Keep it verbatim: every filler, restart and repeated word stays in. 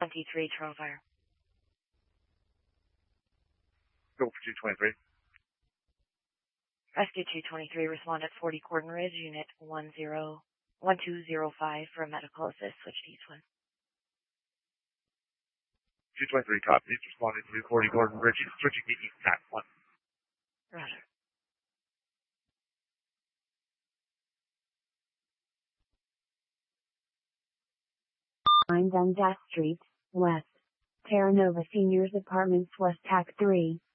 twenty-three, Toronto Fire. Go for two twenty-three. Rescue two twenty-three, respond at forty Gordon Ridge, Unit one zero one two zero five for a medical assist, switch to each one. two twenty-three, copies, responding to forty Gordon Ridge, switching to east tack one. Roger. nine Dundas Street, West. Terra Nova Seniors Apartments, West Tac three.